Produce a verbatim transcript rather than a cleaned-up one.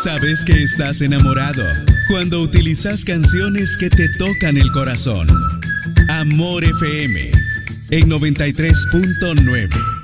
Sabes que estás enamorado cuando utilizas canciones que te tocan el corazón. Amor F M en noventa y tres punto nueve.